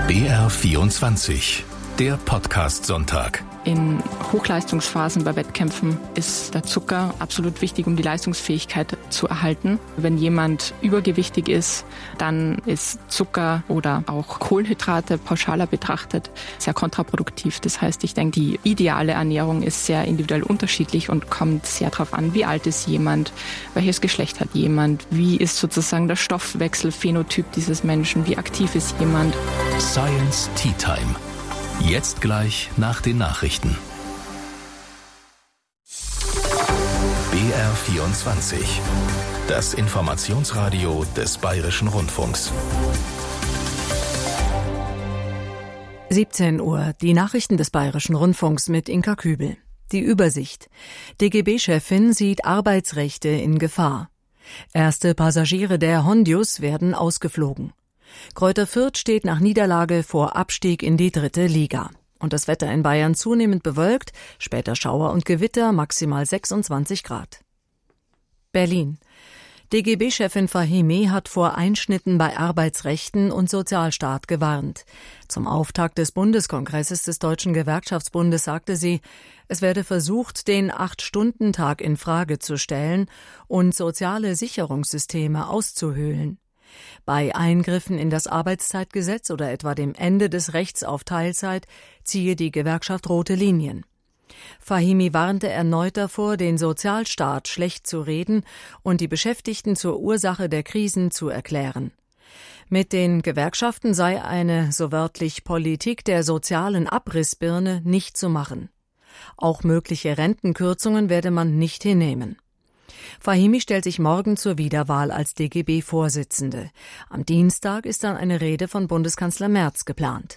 BR24, der Podcast-Sonntag. In Hochleistungsphasen bei Wettkämpfen ist der Zucker absolut wichtig, um die Leistungsfähigkeit zu erhalten. Wenn jemand übergewichtig ist, dann ist Zucker oder auch Kohlenhydrate pauschaler betrachtet sehr kontraproduktiv. Das heißt, ich denke, die ideale Ernährung ist sehr individuell unterschiedlich und kommt sehr darauf an, wie alt ist jemand, welches Geschlecht hat jemand, wie ist sozusagen der Stoffwechselphänotyp dieses Menschen, wie aktiv ist jemand. Science Tea Time. Jetzt gleich nach den Nachrichten. BR24, das Informationsradio des Bayerischen Rundfunks. 17 Uhr, die Nachrichten des Bayerischen Rundfunks mit Inka Kübel. Die Übersicht. DGB-Chefin sieht Arbeitsrechte in Gefahr. Erste Passagiere der Hondius werden ausgeflogen. Greuther Fürth steht nach Niederlage vor Abstieg in die 3. Liga. Und das Wetter in Bayern zunehmend bewölkt, später Schauer und Gewitter, maximal 26 Grad. Berlin. DGB-Chefin Fahimi hat vor Einschnitten bei Arbeitsrechten und Sozialstaat gewarnt. Zum Auftakt des Bundeskongresses des Deutschen Gewerkschaftsbundes sagte sie, es werde versucht, den 8-Stunden-Tag in Frage zu stellen und soziale Sicherungssysteme auszuhöhlen. Bei Eingriffen in das Arbeitszeitgesetz oder etwa dem Ende des Rechts auf Teilzeit ziehe die Gewerkschaft rote Linien. Fahimi warnte erneut davor, den Sozialstaat schlecht zu reden und die Beschäftigten zur Ursache der Krisen zu erklären. Mit den Gewerkschaften sei eine, so wörtlich, Politik der sozialen Abrissbirne nicht zu machen. Auch mögliche Rentenkürzungen werde man nicht hinnehmen. Fahimi stellt sich morgen zur Wiederwahl als DGB-Vorsitzende. Am Dienstag ist dann eine Rede von Bundeskanzler Merz geplant.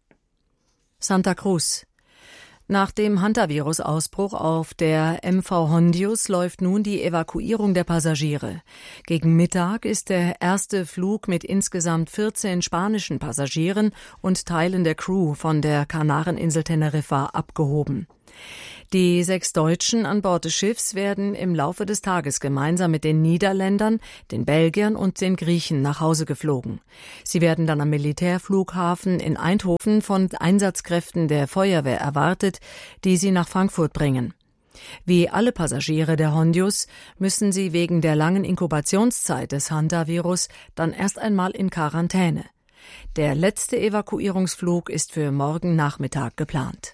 Santa Cruz. Nach dem Hantavirus-Ausbruch auf der MV Hondius läuft nun die Evakuierung der Passagiere. Gegen Mittag ist der erste Flug mit insgesamt 14 spanischen Passagieren und Teilen der Crew von der Kanareninsel Teneriffa abgehoben. Die 6 Deutschen an Bord des Schiffs werden im Laufe des Tages gemeinsam mit den Niederländern, den Belgiern und den Griechen nach Hause geflogen. Sie werden dann am Militärflughafen in Eindhoven von Einsatzkräften der Feuerwehr erwartet, die sie nach Frankfurt bringen. Wie alle Passagiere der Hondius müssen sie wegen der langen Inkubationszeit des Hantavirus dann erst einmal in Quarantäne. Der letzte Evakuierungsflug ist für morgen Nachmittag geplant.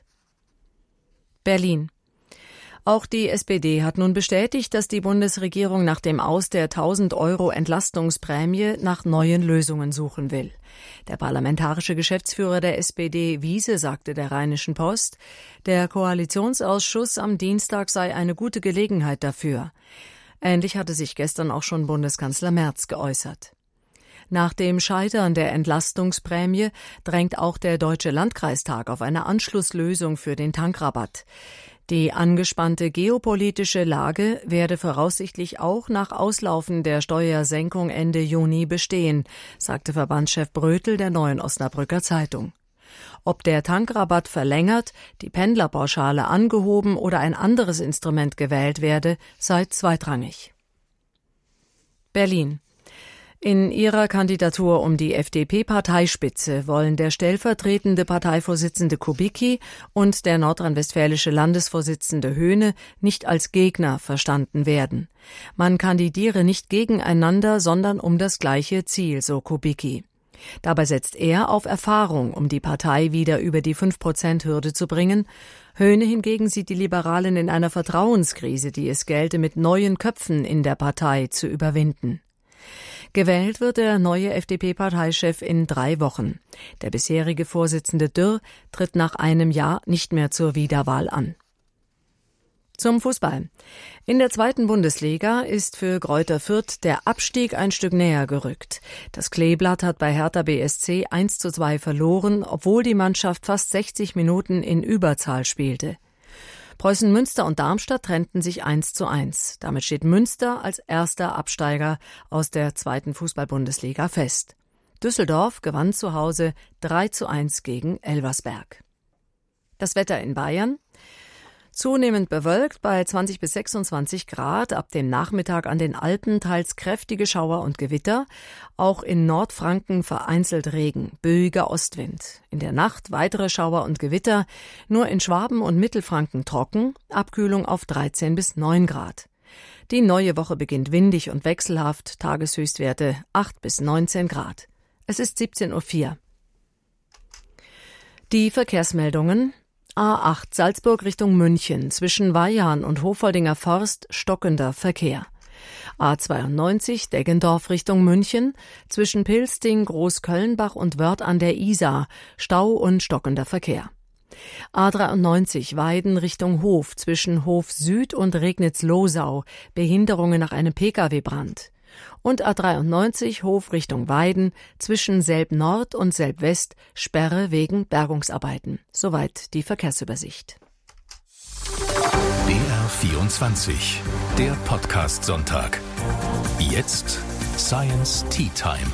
Berlin. Auch die SPD hat nun bestätigt, dass die Bundesregierung nach dem Aus der 1.000 € Entlastungsprämie nach neuen Lösungen suchen will. Der parlamentarische Geschäftsführer der SPD, Wiese, sagte der Rheinischen Post, der Koalitionsausschuss am Dienstag sei eine gute Gelegenheit dafür. Ähnlich hatte sich gestern auch schon Bundeskanzler Merz geäußert. Nach dem Scheitern der Entlastungsprämie drängt auch der Deutsche Landkreistag auf eine Anschlusslösung für den Tankrabatt. Die angespannte geopolitische Lage werde voraussichtlich auch nach Auslaufen der Steuersenkung Ende Juni bestehen, sagte Verbandschef Brötel der Neuen Osnabrücker Zeitung. Ob der Tankrabatt verlängert, die Pendlerpauschale angehoben oder ein anderes Instrument gewählt werde, sei zweitrangig. Berlin. In ihrer Kandidatur um die FDP-Parteispitze wollen der stellvertretende Parteivorsitzende Kubicki und der nordrhein-westfälische Landesvorsitzende Höhne nicht als Gegner verstanden werden. Man kandidiere nicht gegeneinander, sondern um das gleiche Ziel, so Kubicki. Dabei setzt er auf Erfahrung, um die Partei wieder über die 5%-Hürde zu bringen. Höhne hingegen sieht die Liberalen in einer Vertrauenskrise, die es gelte, mit neuen Köpfen in der Partei zu überwinden. Gewählt wird der neue FDP-Parteichef in 3 Wochen. Der bisherige Vorsitzende Dürr tritt nach einem Jahr nicht mehr zur Wiederwahl an. Zum Fußball. In der 2. Bundesliga ist für Greuther Fürth der Abstieg ein Stück näher gerückt. Das Kleeblatt hat bei Hertha BSC 1:2 verloren, obwohl die Mannschaft fast 60 Minuten in Überzahl spielte. Preußen Münster und Darmstadt trennten sich 1:1. Damit steht Münster als erster Absteiger aus der 2. Fußball-Bundesliga fest. Düsseldorf gewann zu Hause 3:1 gegen Elversberg. Das Wetter in Bayern. Zunehmend bewölkt bei 20 bis 26 Grad, ab dem Nachmittag an den Alpen teils kräftige Schauer und Gewitter, auch in Nordfranken vereinzelt Regen, böiger Ostwind. In der Nacht weitere Schauer und Gewitter, nur in Schwaben und Mittelfranken trocken, Abkühlung auf 13 bis 9 Grad. Die neue Woche beginnt windig und wechselhaft, Tageshöchstwerte 8 bis 19 Grad. Es ist 17:04 Uhr. Die Verkehrsmeldungen: A8 Salzburg Richtung München, zwischen Weihahn und Hofoldinger Forst stockender Verkehr. A92 Deggendorf Richtung München, zwischen Pilsting, Großkölnbach und Wörth an der Isar, Stau und stockender Verkehr. A93 Weiden Richtung Hof, zwischen Hof Süd und Regnitz-Losau, Behinderungen nach einem Pkw-Brand. Und A93 Hof Richtung Weiden, zwischen Selb Nord und Selb West, Sperre wegen Bergungsarbeiten. Soweit die Verkehrsübersicht. BR24, der Podcast-Sonntag. Jetzt Science Tea Time.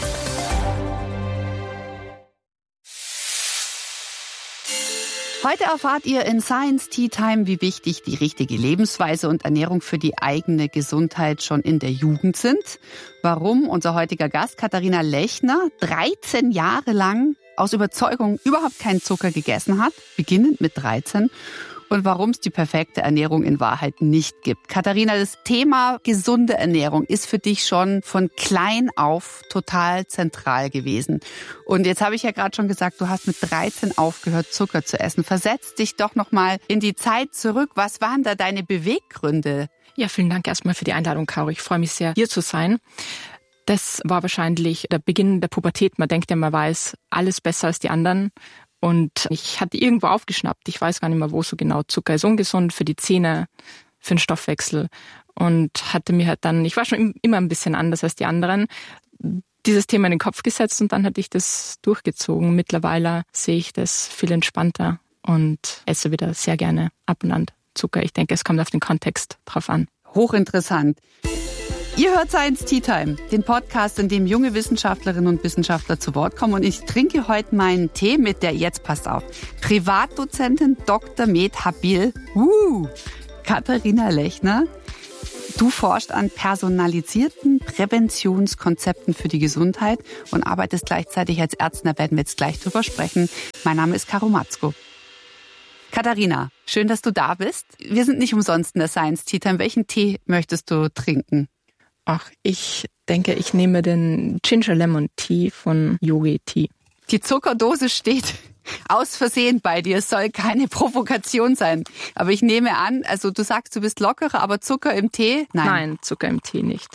Heute erfahrt ihr in Science Tea Time, wie wichtig die richtige Lebensweise und Ernährung für die eigene Gesundheit schon in der Jugend sind. Warum unser heutiger Gast Katharina Lechner 13 Jahre lang aus Überzeugung überhaupt keinen Zucker gegessen hat, beginnend mit 13. Und warum es die perfekte Ernährung in Wahrheit nicht gibt. Katharina, das Thema gesunde Ernährung ist für dich schon von klein auf total zentral gewesen. Und jetzt habe ich ja gerade schon gesagt, du hast mit 13 aufgehört, Zucker zu essen. Versetz dich doch nochmal in die Zeit zurück. Was waren da deine Beweggründe? Ja, vielen Dank erstmal für die Einladung, Caro. Ich freue mich sehr, hier zu sein. Das war wahrscheinlich der Beginn der Pubertät. Man denkt ja, man weiß alles besser als die anderen. Und ich hatte irgendwo aufgeschnappt, ich weiß gar nicht mehr wo so genau, Zucker ist ungesund für die Zähne, für den Stoffwechsel. Und hatte mir halt dann, ich war schon immer ein bisschen anders als die anderen, dieses Thema in den Kopf gesetzt und dann hatte ich das durchgezogen. Mittlerweile sehe ich das viel entspannter und esse wieder sehr gerne ab und an Zucker. Ich denke, es kommt auf den Kontext drauf an. Hochinteressant. Ihr hört Science Tea Time, den Podcast, in dem junge Wissenschaftlerinnen und Wissenschaftler zu Wort kommen. Und ich trinke heute meinen Tee mit der, jetzt passt auf, Privatdozentin Dr. Med Habil, Katharina Lechner. Du forschst an personalisierten Präventionskonzepten für die Gesundheit und arbeitest gleichzeitig als Ärztin. Da werden wir jetzt gleich drüber sprechen. Mein Name ist Caro Matzko. Katharina, schön, dass du da bist. Wir sind nicht umsonst in der Science Tea Time. Welchen Tee möchtest du trinken? Ach, ich denke, ich nehme den Ginger Lemon Tea von Yogi Tea. Die Zuckerdose steht aus Versehen bei dir. Es soll keine Provokation sein. Aber ich nehme an, also du sagst, du bist lockerer, aber Zucker im Tee? Nein, Zucker im Tee nicht.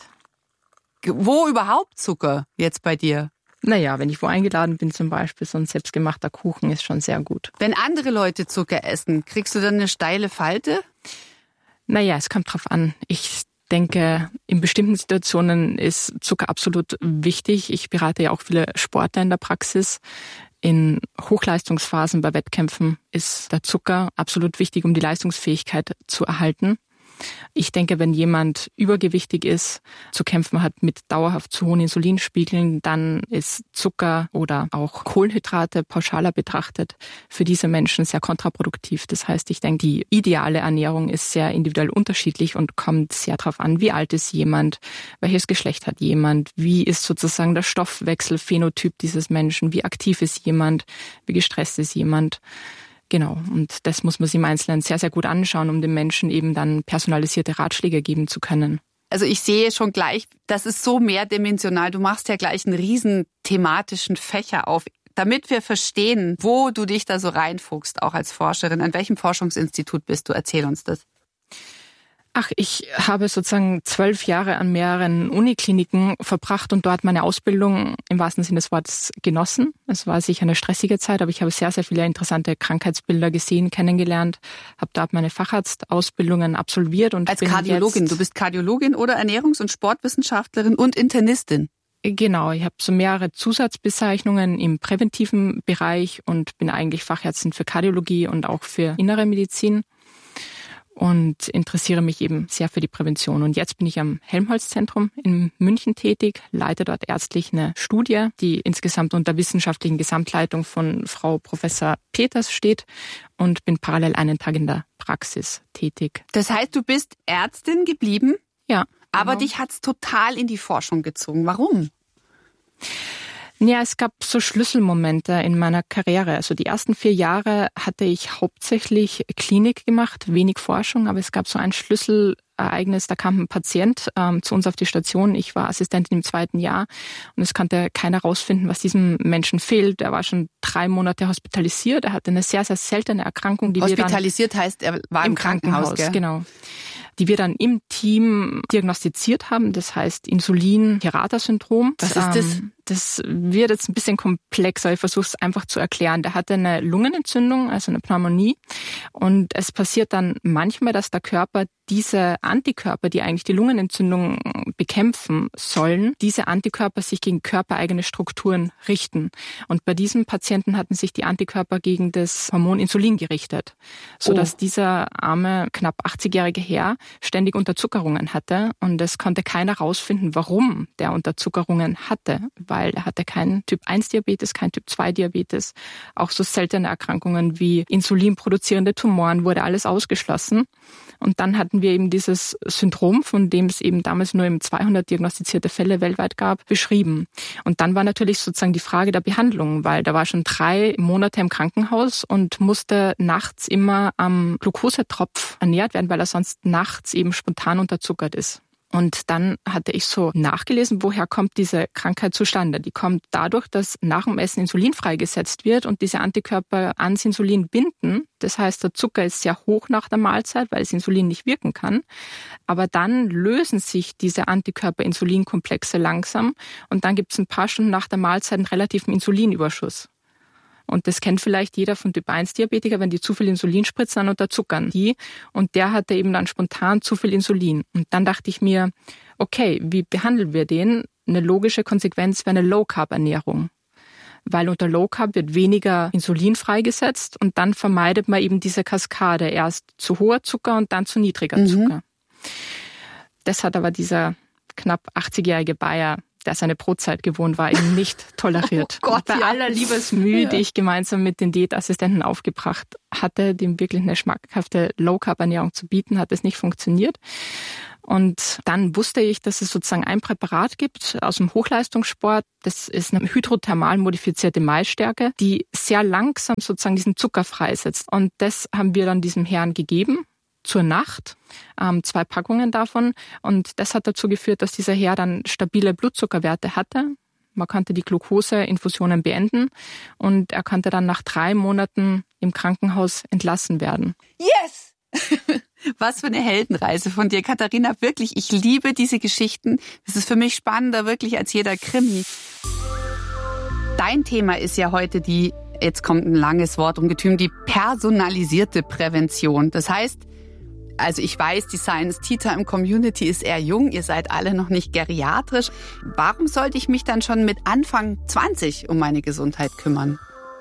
Wo überhaupt Zucker jetzt bei dir? Naja, wenn ich wo eingeladen bin zum Beispiel, so ein selbstgemachter Kuchen ist schon sehr gut. Wenn andere Leute Zucker essen, kriegst du dann eine steile Falte? Naja, es kommt drauf an. Ich denke, in bestimmten Situationen ist Zucker absolut wichtig. Ich berate ja auch viele Sportler in der Praxis. In Hochleistungsphasen bei Wettkämpfen ist der Zucker absolut wichtig, um die Leistungsfähigkeit zu erhalten. Ich denke, wenn jemand übergewichtig ist, zu kämpfen hat mit dauerhaft zu hohen Insulinspiegeln, dann ist Zucker oder auch Kohlenhydrate pauschaler betrachtet für diese Menschen sehr kontraproduktiv. Das heißt, ich denke, die ideale Ernährung ist sehr individuell unterschiedlich und kommt sehr darauf an, wie alt ist jemand, welches Geschlecht hat jemand, wie ist sozusagen der Stoffwechselphänotyp dieses Menschen, wie aktiv ist jemand, wie gestresst ist jemand. Genau, und das muss man sich im Einzelnen sehr, sehr gut anschauen, um den Menschen eben dann personalisierte Ratschläge geben zu können. Also ich sehe schon gleich, das ist so mehrdimensional. Du machst ja gleich einen riesen thematischen Fächer auf, damit wir verstehen, wo du dich da so reinfuchst, auch als Forscherin. An welchem Forschungsinstitut bist du? Erzähl uns das. Ach, ich habe sozusagen 12 Jahre an mehreren Unikliniken verbracht und dort meine Ausbildung im wahrsten Sinne des Wortes genossen. Es war sicher eine stressige Zeit, aber ich habe sehr, sehr viele interessante Krankheitsbilder gesehen, kennengelernt, habe dort meine Facharztausbildungen absolviert. Und als Kardiologin, du bist Kardiologin oder Ernährungs- und Sportwissenschaftlerin und Internistin. Genau, ich habe so mehrere Zusatzbezeichnungen im präventiven Bereich und bin eigentlich Fachärztin für Kardiologie und auch für innere Medizin. und interessiere mich eben sehr für die Prävention. Und jetzt bin ich am Helmholtz-Zentrum in München tätig, leite dort ärztlich eine Studie, die insgesamt unter wissenschaftlichen Gesamtleitung von Frau Professor Peters steht und bin parallel einen Tag in der Praxis tätig. Das heißt, du bist Ärztin geblieben? Ja. Aber dich hat's total in die Forschung gezogen. Warum? Ja, es gab so Schlüsselmomente in meiner Karriere. Also die ersten 4 Jahre hatte ich hauptsächlich Klinik gemacht, wenig Forschung, aber es gab so ein Schlüsselereignis, da kam ein Patient zu uns auf die Station. Ich war Assistentin im 2. Jahr und es konnte keiner rausfinden, was diesem Menschen fehlt. Er war schon 3 Monate hospitalisiert, er hatte eine sehr, sehr seltene Erkrankung. Die Hospitalisiert heißt, er war im Krankenhaus, gell? Genau. Die wir dann im Team diagnostiziert haben. Das heißt Insulin-Hirata-Syndrom. Was ist das? Das wird jetzt ein bisschen komplexer. Ich versuche es einfach zu erklären. Der hatte eine Lungenentzündung, also eine Pneumonie. Und es passiert dann manchmal, dass der Körper diese Antikörper, die eigentlich die Lungenentzündung bekämpfen sollen, diese Antikörper sich gegen körpereigene Strukturen richten. Und bei diesem Patienten hatten sich die Antikörper gegen das Hormon Insulin gerichtet, sodass dieser arme, knapp 80-jährige Herr ständig Unterzuckerungen hatte. Und es konnte keiner rausfinden, warum der Unterzuckerungen hatte, weil er hatte keinen Typ-1-Diabetes, kein Typ-2-Diabetes. Auch so seltene Erkrankungen wie insulinproduzierende Tumoren wurde alles ausgeschlossen. Und dann hatten wir eben dieses Syndrom, von dem es eben damals nur 200 diagnostizierte Fälle weltweit gab, beschrieben. Und dann war natürlich sozusagen die Frage der Behandlung, weil da war schon 3 Monate im Krankenhaus und musste nachts immer am Glukosetropf ernährt werden, weil er sonst nachts eben spontan unterzuckert ist. Und dann hatte ich so nachgelesen, woher kommt diese Krankheit zustande. Die kommt dadurch, dass nach dem Essen Insulin freigesetzt wird und diese Antikörper ans Insulin binden. Das heißt, der Zucker ist sehr hoch nach der Mahlzeit, weil das Insulin nicht wirken kann. Aber dann lösen sich diese Antikörper-Insulinkomplexe langsam und dann gibt es ein paar Stunden nach der Mahlzeit einen relativen Insulinüberschuss. Und das kennt vielleicht jeder von Typ-1-Diabetiker, wenn die zu viel Insulin spritzen, dann unterzuckern die. Und der hatte eben dann spontan zu viel Insulin. Und dann dachte ich mir, okay, wie behandeln wir den? Eine logische Konsequenz wäre eine Low-Carb-Ernährung. Weil unter Low-Carb wird weniger Insulin freigesetzt und dann vermeidet man eben diese Kaskade. Erst zu hoher Zucker und dann zu niedriger Zucker. Das hat aber dieser knapp 80-jährige Bayer, der seine Brotzeit gewohnt war, eben nicht toleriert. Oh Gott, bei aller Liebesmühe, die ich gemeinsam mit den Diätassistenten aufgebracht hatte, dem wirklich eine schmackhafte Low-Carb-Ernährung zu bieten, hat es nicht funktioniert. Und dann wusste ich, dass es sozusagen ein Präparat gibt aus dem Hochleistungssport. Das ist eine hydrothermal modifizierte Maisstärke, die sehr langsam sozusagen diesen Zucker freisetzt. Und das haben wir dann diesem Herrn gegeben. Zur Nacht, 2 Packungen davon. Und das hat dazu geführt, dass dieser Herr dann stabile Blutzuckerwerte hatte. Man konnte die Glukoseinfusionen beenden und er konnte dann nach 3 Monaten im Krankenhaus entlassen werden. Yes! Was für eine Heldenreise von dir, Katharina. Wirklich, ich liebe diese Geschichten. Das ist für mich spannender wirklich als jeder Krimi. Dein Thema ist ja heute jetzt kommt ein langes Wort Ungetüm, die personalisierte Prävention. Das heißt, also ich weiß, die Science Tea Time Community ist eher jung, ihr seid alle noch nicht geriatrisch. Warum sollte ich mich dann schon mit Anfang 20 um meine Gesundheit kümmern?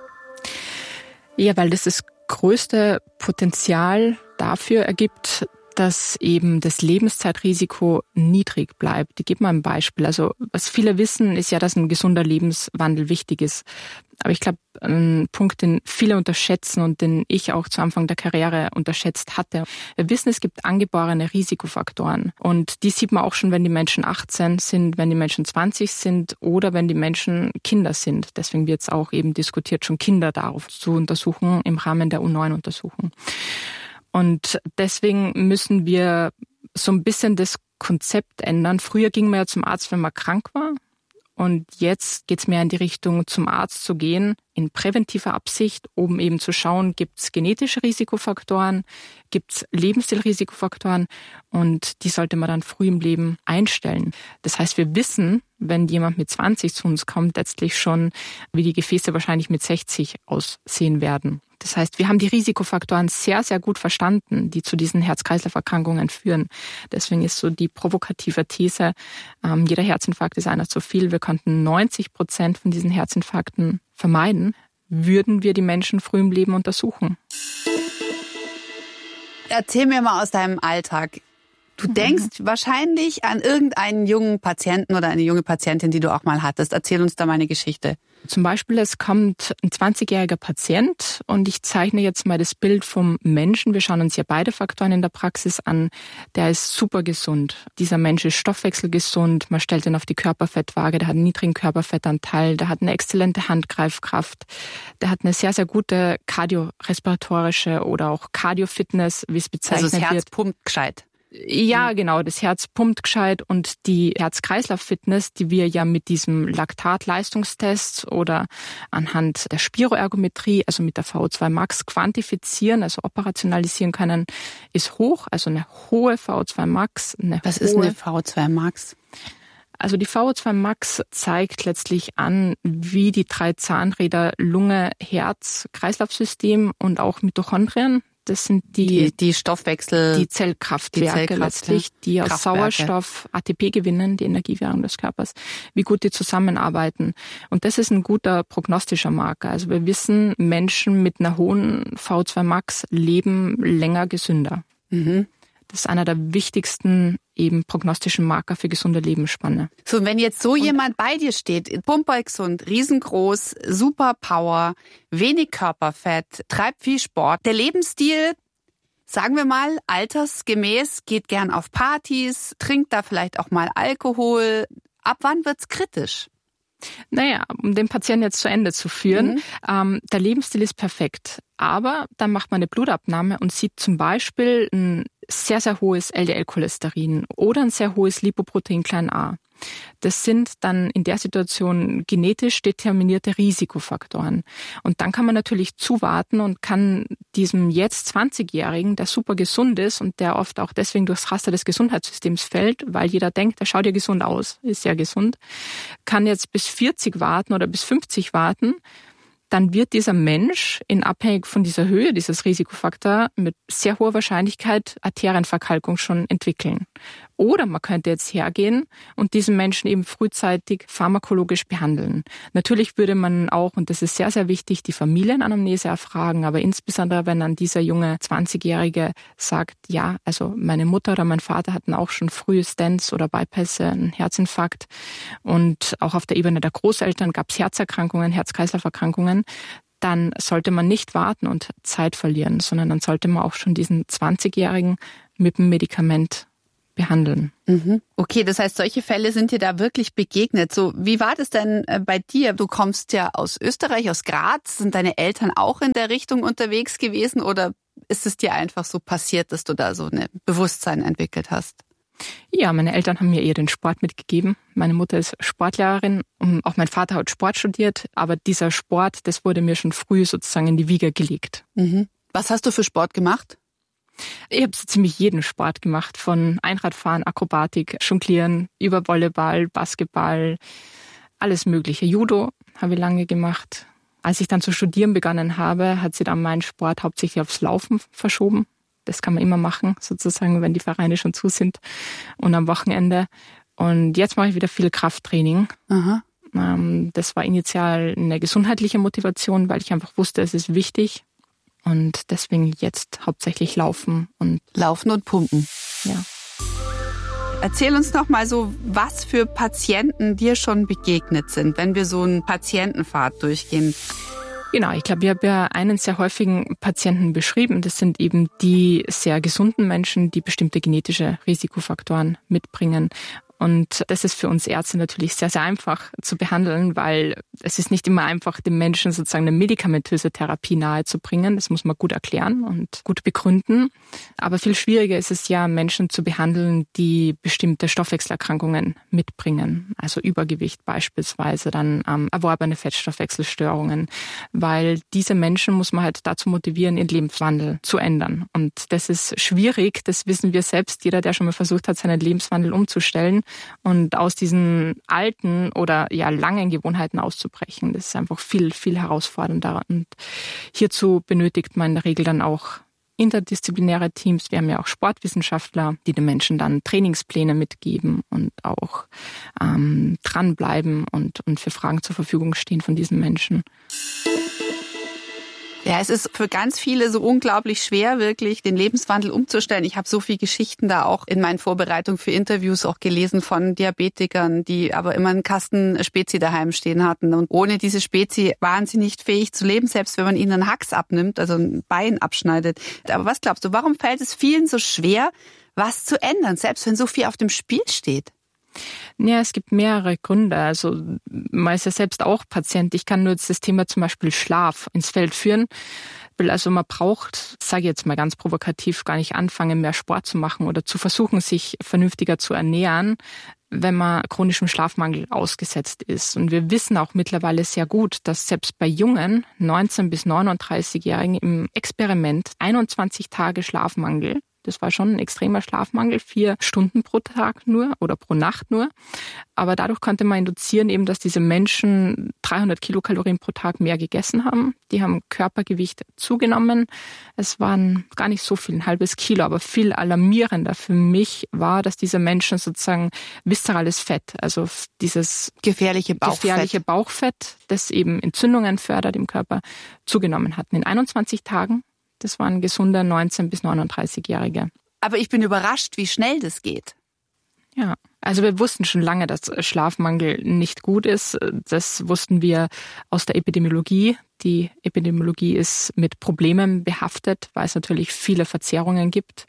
Ja, weil das größte Potenzial dafür ergibt, dass eben das Lebenszeitrisiko niedrig bleibt. Ich gebe mal ein Beispiel. Also was viele wissen, ist ja, dass ein gesunder Lebenswandel wichtig ist. Aber ich glaube, ein Punkt, den viele unterschätzen und den ich auch zu Anfang der Karriere unterschätzt hatte. Wir wissen, es gibt angeborene Risikofaktoren. Und die sieht man auch schon, wenn die Menschen 18 sind, wenn die Menschen 20 sind oder wenn die Menschen Kinder sind. Deswegen wird es auch eben diskutiert, schon Kinder darauf zu untersuchen im Rahmen der U9-Untersuchung. Und deswegen müssen wir so ein bisschen das Konzept ändern. Früher ging man ja zum Arzt, wenn man krank war. Und jetzt geht es mehr in die Richtung, zum Arzt zu gehen, in präventiver Absicht, um eben zu schauen, gibt es genetische Risikofaktoren, gibt es Lebensstilrisikofaktoren und die sollte man dann früh im Leben einstellen. Das heißt, wir wissen, wenn jemand mit 20 zu uns kommt, letztlich schon, wie die Gefäße wahrscheinlich mit 60 aussehen werden. Das heißt, wir haben die Risikofaktoren sehr, sehr gut verstanden, die zu diesen Herz-Kreislauf-Erkrankungen führen. Deswegen ist so die provokative These, jeder Herzinfarkt ist einer zu viel. Wir konnten 90% von diesen Herzinfarkten vermeiden, würden wir die Menschen früh im Leben untersuchen. Erzähl mir mal aus deinem Alltag. Du denkst wahrscheinlich an irgendeinen jungen Patienten oder eine junge Patientin, die du auch mal hattest. Erzähl uns da mal eine Geschichte. Zum Beispiel, es kommt ein 20-jähriger Patient und ich zeichne jetzt mal das Bild vom Menschen. Wir schauen uns ja beide Faktoren in der Praxis an. Der ist super gesund. Dieser Mensch ist stoffwechselgesund. Man stellt ihn auf die Körperfettwaage. Der hat einen niedrigen Körperfettanteil. Der hat eine exzellente Handgreifkraft. Der hat eine sehr, sehr gute kardiorespiratorische oder auch Cardio-Fitness, wie es bezeichnet wird. Also das Herz pumpt gescheit. Ja, genau. Das Herz pumpt gescheit und die Herz-Kreislauf-Fitness, die wir ja mit diesem Laktat-Leistungstest oder anhand der Spiroergometrie, also mit der VO2 Max quantifizieren, also operationalisieren können, ist hoch. Also eine hohe VO2 Max. Was ist eine VO2 Max? Also die VO2 Max zeigt letztlich an, wie die 3 Zahnräder Lunge, Herz, Kreislaufsystem und auch Mitochondrien, das sind die Stoffwechsel, die Zellkraftwerke letztlich, die aus Sauerstoff ATP gewinnen, die Energiewährung des Körpers, wie gut die zusammenarbeiten. Und das ist ein guter prognostischer Marker. Also wir wissen, Menschen mit einer hohen VO2 Max leben länger gesünder. Mhm. Das ist einer der wichtigsten eben prognostischen Marker für gesunde Lebensspanne. So, und wenn jetzt so jemand bei dir steht, pumpergesund, riesengroß, super Power, wenig Körperfett, treibt viel Sport, der Lebensstil, sagen wir mal, altersgemäß, geht gern auf Partys, trinkt da vielleicht auch mal Alkohol. Ab wann wird's kritisch? Naja, um den Patienten jetzt zu Ende zu führen, der Lebensstil ist perfekt. Aber dann macht man eine Blutabnahme und sieht zum Beispiel ein sehr, sehr hohes LDL-Cholesterin oder ein sehr hohes Lipoprotein a. Das sind dann in der Situation genetisch determinierte Risikofaktoren. Und dann kann man natürlich zuwarten und kann diesem jetzt 20-Jährigen, der super gesund ist und der oft auch deswegen durchs Raster des Gesundheitssystems fällt, weil jeder denkt, der schaut ja gesund aus, ist ja gesund, kann jetzt bis 40 warten oder bis 50 warten. Dann wird dieser Mensch in abhängig von dieser Höhe dieses Risikofaktor mit sehr hoher Wahrscheinlichkeit Arterienverkalkung schon entwickeln. Oder man könnte jetzt hergehen und diesen Menschen eben frühzeitig pharmakologisch behandeln. Natürlich würde man auch, und das ist sehr, sehr wichtig, die Familienanamnese erfragen, aber insbesondere, wenn dann dieser junge 20-Jährige sagt, ja, also meine Mutter oder mein Vater hatten auch schon frühe Stents oder Bypässe, einen Herzinfarkt und auch auf der Ebene der Großeltern gab es Herzerkrankungen, Herz-Kreislauf-Erkrankungen, dann sollte man nicht warten und Zeit verlieren, sondern dann sollte man auch schon diesen 20-Jährigen mit dem Medikament behandeln. Okay, das heißt, solche Fälle sind dir da wirklich begegnet. So, wie war das denn bei dir? Du kommst ja aus Österreich, aus Graz. Sind deine Eltern auch in der Richtung unterwegs gewesen oder ist es dir einfach so passiert, dass du da so ein Bewusstsein entwickelt hast? Ja, meine Eltern haben mir eher den Sport mitgegeben. Meine Mutter ist Sportlehrerin und auch mein Vater hat Sport studiert. Aber dieser Sport, das wurde mir schon früh sozusagen in die Wiege gelegt. Was hast du für Sport gemacht? Ich habe so ziemlich jeden Sport gemacht, von Einradfahren, Akrobatik, Jonglieren, über Volleyball, Basketball, alles Mögliche. Judo habe ich lange gemacht. Als ich dann zu studieren begonnen habe, hat sich dann mein Sport hauptsächlich aufs Laufen verschoben. Das kann man immer machen, sozusagen, wenn die Vereine schon zu sind und am Wochenende. Und jetzt mache ich wieder viel Krafttraining. Aha. Das war initial eine gesundheitliche Motivation, weil ich einfach wusste, es ist wichtig. Und deswegen jetzt hauptsächlich Laufen und Pumpen. Ja. Erzähl uns noch mal so, was für Patienten dir schon begegnet sind, wenn wir so einen Patientenpfad durchgehen. Genau, ich glaube, ich habe ja einen sehr häufigen Patienten beschrieben. Das sind eben die sehr gesunden Menschen, die bestimmte genetische Risikofaktoren mitbringen. Und das ist für uns Ärzte natürlich sehr, sehr einfach zu behandeln, weil es ist nicht immer einfach, dem Menschen sozusagen eine medikamentöse Therapie nahezubringen. Das muss man gut erklären und gut begründen. Aber viel schwieriger ist es ja, Menschen zu behandeln, die bestimmte Stoffwechselerkrankungen mitbringen. Also Übergewicht beispielsweise, dann erworbene Fettstoffwechselstörungen. Weil diese Menschen muss man halt dazu motivieren, ihren Lebenswandel zu ändern. Und das ist schwierig, das wissen wir selbst. Jeder, der schon mal versucht hat, seinen Lebenswandel umzustellen, und aus diesen alten oder ja langen Gewohnheiten auszubrechen. Das ist einfach viel, viel herausfordernder. Und hierzu benötigt man in der Regel dann auch interdisziplinäre Teams. Wir haben ja auch Sportwissenschaftler, die den Menschen dann Trainingspläne mitgeben und auch dranbleiben und für Fragen zur Verfügung stehen von diesen Menschen. Ja, es ist für ganz viele so unglaublich schwer, wirklich den Lebenswandel umzustellen. Ich habe so viele Geschichten da auch in meinen Vorbereitungen für Interviews auch gelesen von Diabetikern, die aber immer einen Kasten Spezi daheim stehen hatten. Und ohne diese Spezi waren sie nicht fähig zu leben, selbst wenn man ihnen einen Hax abnimmt, also ein Bein abschneidet. Aber was glaubst du, warum fällt es vielen so schwer, was zu ändern, selbst wenn so viel auf dem Spiel steht? Ja, es gibt mehrere Gründe. Also man ist ja selbst auch Patient. Ich kann nur jetzt das Thema zum Beispiel Schlaf ins Feld führen. Also man braucht, sage ich jetzt mal ganz provokativ, gar nicht anfangen, mehr Sport zu machen oder zu versuchen, sich vernünftiger zu ernähren, wenn man chronischem Schlafmangel ausgesetzt ist. Und wir wissen auch mittlerweile sehr gut, dass selbst bei jungen 19- bis 39-Jährigen im Experiment 21 Tage Schlafmangel, das war schon ein extremer Schlafmangel, 4 Stunden pro Tag nur oder pro Nacht nur. Aber dadurch konnte man induzieren eben, dass diese Menschen 300 Kilokalorien pro Tag mehr gegessen haben. Die haben Körpergewicht zugenommen. Es waren gar nicht so viel, ein halbes Kilo, aber viel alarmierender für mich war, dass diese Menschen sozusagen viszerales Fett, also dieses gefährliche Bauchfett, das eben Entzündungen fördert im Körper, zugenommen hatten. In 21 Tagen. Das waren gesunde 19- bis 39-Jährige. Aber ich bin überrascht, wie schnell das geht. Ja, also wir wussten schon lange, dass Schlafmangel nicht gut ist. Das wussten wir aus der Epidemiologie. Die Epidemiologie ist mit Problemen behaftet, weil es natürlich viele Verzerrungen gibt.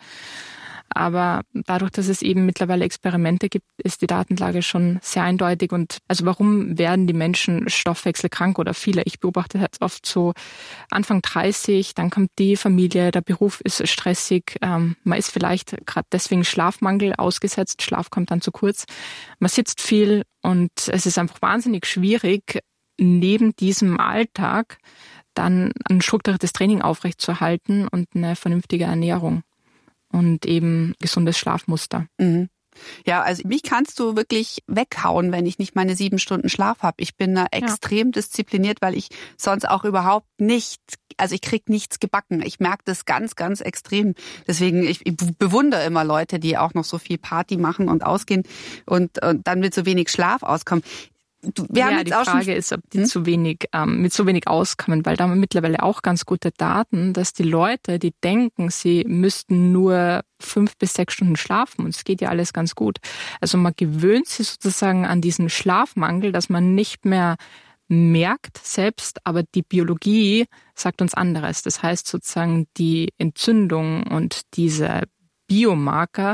Aber dadurch, dass es eben mittlerweile Experimente gibt, ist die Datenlage schon sehr eindeutig. Und also warum werden die Menschen stoffwechselkrank oder viele? Ich beobachte das oft so Anfang 30, dann kommt die Familie, der Beruf ist stressig. Man ist vielleicht gerade deswegen Schlafmangel ausgesetzt, Schlaf kommt dann zu kurz. Man sitzt viel und es ist einfach wahnsinnig schwierig, neben diesem Alltag dann ein strukturiertes Training aufrechtzuerhalten und eine vernünftige Ernährung. Und eben gesundes Schlafmuster. Mhm. Ja, also mich kannst du wirklich weghauen, wenn ich nicht meine 7 Stunden Schlaf habe. Ich bin da extrem diszipliniert, weil ich sonst auch überhaupt nicht, also ich krieg nichts gebacken. Ich merke das ganz, ganz extrem. Deswegen, ich bewundere immer Leute, die auch noch so viel Party machen und ausgehen und dann mit so wenig Schlaf auskommen. Die Frage ist, ob die mit zu wenig auskommen, weil da haben wir mittlerweile auch ganz gute Daten, dass die Leute, die denken, sie müssten nur 5 bis 6 Stunden schlafen und es geht ja alles ganz gut. Also man gewöhnt sich sozusagen an diesen Schlafmangel, dass man nicht mehr merkt selbst, aber die Biologie sagt uns anderes. Das heißt sozusagen die Entzündung und diese Biomarker,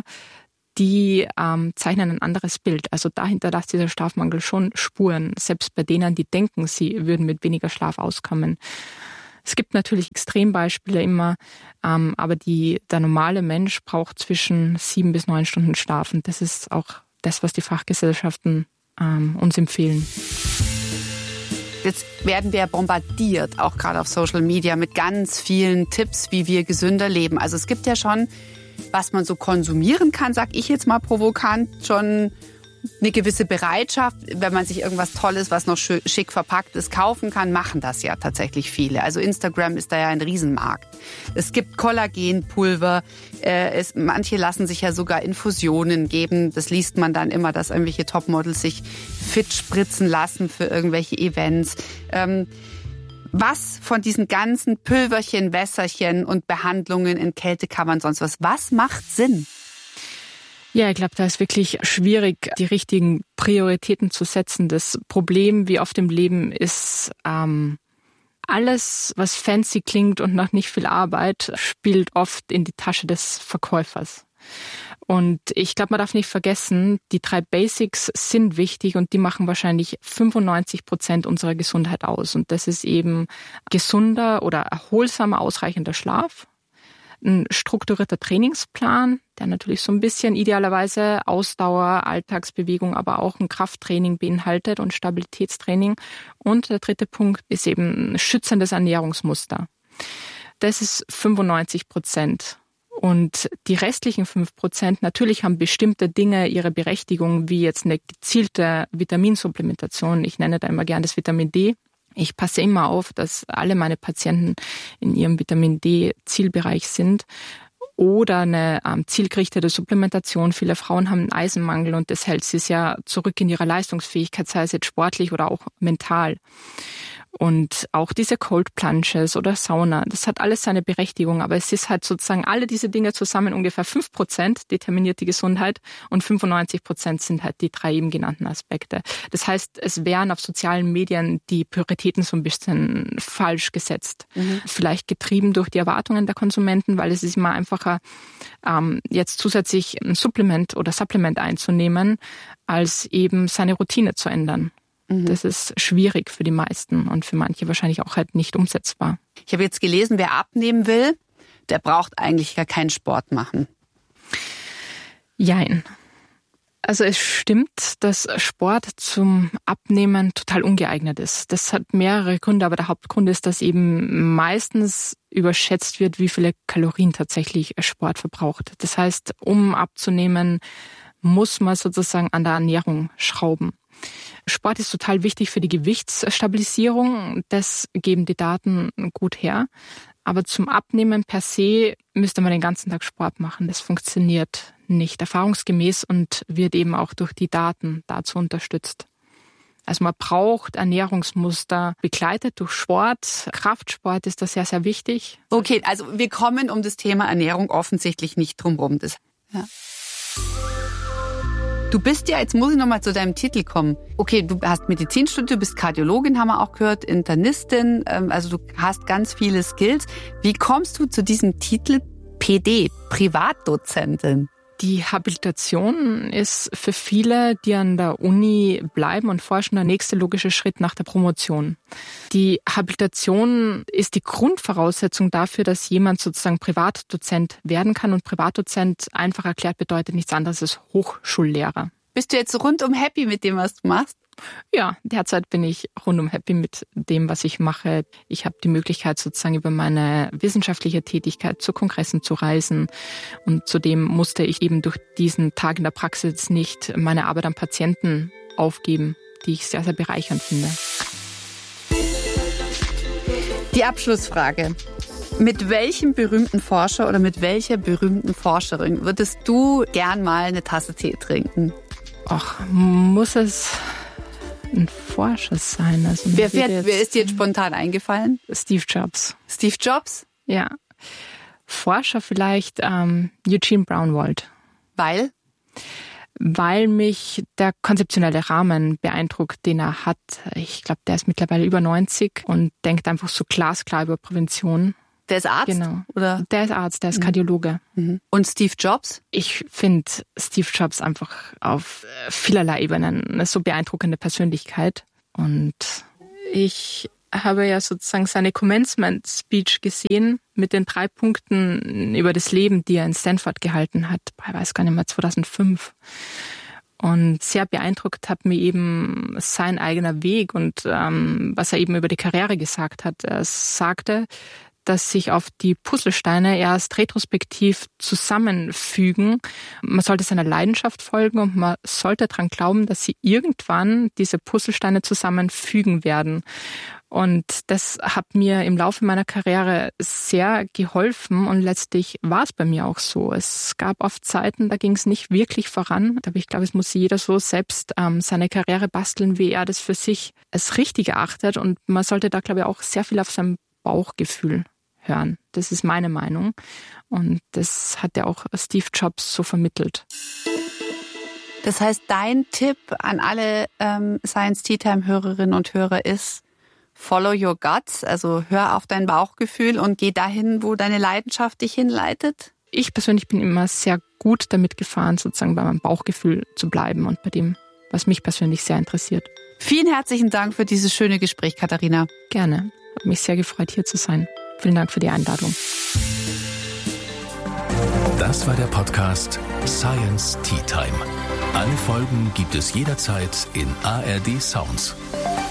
die zeichnen ein anderes Bild. Also dahinter lässt dieser Schlafmangel schon Spuren, selbst bei denen, die denken, sie würden mit weniger Schlaf auskommen. Es gibt natürlich Extrembeispiele immer, aber der normale Mensch braucht zwischen 7 bis 9 Stunden Schlaf. Und das ist auch das, was die Fachgesellschaften uns empfehlen. Jetzt werden wir bombardiert, auch gerade auf Social Media, mit ganz vielen Tipps, wie wir gesünder leben. Also es gibt ja schon, was man so konsumieren kann, sag ich jetzt mal provokant, schon eine gewisse Bereitschaft. Wenn man sich irgendwas Tolles, was noch schick verpackt ist, kaufen kann, machen das ja tatsächlich viele. Also Instagram ist da ja ein Riesenmarkt. Es gibt Kollagenpulver, manche lassen sich ja sogar Infusionen geben. Das liest man dann immer, dass irgendwelche Topmodels sich fit spritzen lassen für irgendwelche Events. Was von diesen ganzen Pülverchen, Wässerchen und Behandlungen in Kältekammern, sonst was macht Sinn? Ja, ich glaube, da ist wirklich schwierig, die richtigen Prioritäten zu setzen. Das Problem, wie oft im Leben, ist alles, was fancy klingt und nach nicht viel Arbeit, spielt oft in die Tasche des Verkäufers. Und ich glaube, man darf nicht vergessen, die 3 Basics sind wichtig und die machen wahrscheinlich 95% unserer Gesundheit aus. Und das ist eben gesunder oder erholsamer, ausreichender Schlaf, ein strukturierter Trainingsplan, der natürlich so ein bisschen idealerweise Ausdauer, Alltagsbewegung, aber auch ein Krafttraining beinhaltet und Stabilitätstraining. Und der 3. Punkt ist eben ein schützendes Ernährungsmuster. Das ist 95%. Und die restlichen 5%, natürlich haben bestimmte Dinge ihre Berechtigung, wie jetzt eine gezielte Vitaminsupplementation. Ich nenne da immer gern das Vitamin D. Ich passe immer auf, dass alle meine Patienten in ihrem Vitamin D-Zielbereich sind. Oder eine zielgerichtete Supplementation. Viele Frauen haben einen Eisenmangel und das hält sie ja zurück in ihrer Leistungsfähigkeit, sei es jetzt sportlich oder auch mental. Und auch diese Cold Plunges oder Sauna, das hat alles seine Berechtigung. Aber es ist halt sozusagen alle diese Dinge zusammen ungefähr 5% determiniert die Gesundheit und 95% sind halt die 3 eben genannten Aspekte. Das heißt, es wären auf sozialen Medien die Prioritäten so ein bisschen falsch gesetzt. Vielleicht getrieben durch die Erwartungen der Konsumenten, weil es ist immer einfacher, jetzt zusätzlich ein Supplement einzunehmen, als eben seine Routine zu ändern. Das ist schwierig für die meisten und für manche wahrscheinlich auch halt nicht umsetzbar. Ich habe jetzt gelesen, wer abnehmen will, der braucht eigentlich gar keinen Sport machen. Jein. Also es stimmt, dass Sport zum Abnehmen total ungeeignet ist. Das hat mehrere Gründe, aber der Hauptgrund ist, dass eben meistens überschätzt wird, wie viele Kalorien tatsächlich Sport verbraucht. Das heißt, um abzunehmen, muss man sozusagen an der Ernährung schrauben. Sport ist total wichtig für die Gewichtsstabilisierung. Das geben die Daten gut her. Aber zum Abnehmen per se müsste man den ganzen Tag Sport machen. Das funktioniert nicht erfahrungsgemäß und wird eben auch durch die Daten dazu unterstützt. Also man braucht Ernährungsmuster begleitet durch Sport. Kraftsport ist da sehr, sehr wichtig. Okay, also wir kommen um das Thema Ernährung offensichtlich nicht drum rum. Du bist ja, jetzt muss ich nochmal zu deinem Titel kommen. Okay, du hast Medizin studiert, du bist Kardiologin, haben wir auch gehört, Internistin, also du hast ganz viele Skills. Wie kommst du zu diesem Titel PD, Privatdozentin? Die Habilitation ist für viele, die an der Uni bleiben und forschen, der nächste logische Schritt nach der Promotion. Die Habilitation ist die Grundvoraussetzung dafür, dass jemand sozusagen Privatdozent werden kann. Und Privatdozent, einfach erklärt, bedeutet nichts anderes als Hochschullehrer. Bist du jetzt rundum happy mit dem, was du machst? Ja, derzeit bin ich rundum happy mit dem, was ich mache. Ich habe die Möglichkeit, sozusagen über meine wissenschaftliche Tätigkeit zu Kongressen zu reisen. Und zudem musste ich eben durch diesen Tag in der Praxis nicht meine Arbeit am Patienten aufgeben, die ich sehr, sehr bereichernd finde. Die Abschlussfrage. Mit welchem berühmten Forscher oder mit welcher berühmten Forscherin würdest du gern mal eine Tasse Tee trinken? Ach, muss es ein Forscher sein? Also wer ist dir jetzt spontan eingefallen? Steve Jobs. Steve Jobs? Ja. Forscher vielleicht Eugene Braunwald. Weil? Weil mich der konzeptionelle Rahmen beeindruckt, den er hat. Ich glaube, der ist mittlerweile über 90 und denkt einfach so glasklar über Prävention. Der ist Arzt? Genau. Oder? Der ist Arzt, der ist Kardiologe. Und Steve Jobs? Ich finde Steve Jobs einfach auf vielerlei Ebenen eine so beeindruckende Persönlichkeit. Und ich habe ja sozusagen seine Commencement Speech gesehen mit den 3 Punkten über das Leben, die er in Stanford gehalten hat. Ich weiß gar nicht mehr, 2005. Und sehr beeindruckt hat mir eben sein eigener Weg und was er eben über die Karriere gesagt hat. Er sagte, dass sich auf die Puzzlesteine erst retrospektiv zusammenfügen. Man sollte seiner Leidenschaft folgen und man sollte daran glauben, dass sie irgendwann diese Puzzlesteine zusammenfügen werden. Und das hat mir im Laufe meiner Karriere sehr geholfen und letztlich war es bei mir auch so. Es gab oft Zeiten, da ging es nicht wirklich voran. Aber ich glaube, es muss jeder so selbst seine Karriere basteln, wie er das für sich als richtig erachtet. Und man sollte da, glaube ich, auch sehr viel auf sein Bauchgefühl hören. Das ist meine Meinung. Und das hat ja auch Steve Jobs so vermittelt. Das heißt, dein Tipp an alle Science Tea Time Hörerinnen und Hörer ist, follow your guts, also hör auf dein Bauchgefühl und geh dahin, wo deine Leidenschaft dich hinleitet? Ich persönlich bin immer sehr gut damit gefahren, sozusagen bei meinem Bauchgefühl zu bleiben und bei dem, was mich persönlich sehr interessiert. Vielen herzlichen Dank für dieses schöne Gespräch, Katharina. Gerne. Hat mich sehr gefreut, hier zu sein. Vielen Dank für die Einladung. Das war der Podcast Science Tea Time. Alle Folgen gibt es jederzeit in ARD Sounds.